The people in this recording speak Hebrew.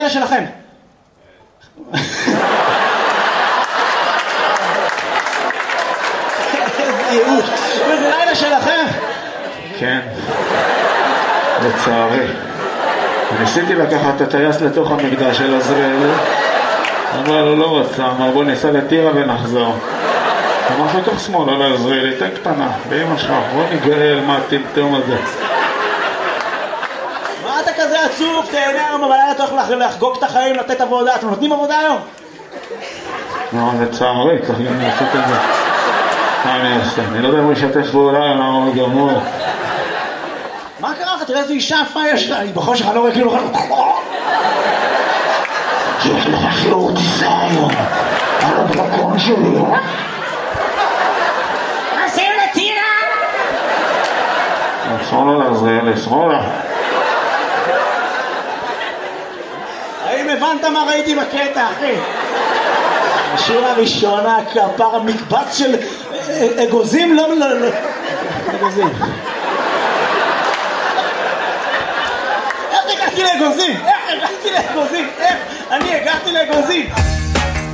שלכם. איזה ייאוש. וזה לילה שלכם? כן. לצערי. ניסיתי לקחת את הטייס לתוך המקדש של עזריאל, אבל הוא לא רצה, אמר בוא ניסע לטירה ונחזור. אמר לתוך שמאל, לא לעזריאל, תן קטנה, באמא שלך, בוא נגאל מה הטמטום הזה. מה אתה כזה עצוב? תהנה היום בלילה, אתה הולך לחגוג את החיים, לתת עבודה. אתם נותנים עבודה היום? לא, זה צערי, צריך גם לעשות את זה. מה אני אעשה? אני לא יודע אם הוא ישתף פעולה, למה הוא גמור. מה קרה לך? תראה איזה אישה יפה יש לה. היא בחושך, אני לא רואה כאילו... יש לך שיעור טיסה היום, על הדרקון שלי. עושים לטירה! אסור לו לעזריאל, אסור לו. האם הבנת מה ראיתי בקטע, אחי? השיר הראשונה, כפר המקבץ של אגוזים, לא, אגוזים. איך הגעתי לאגוזים? איך אני הגעתי לאגוזים?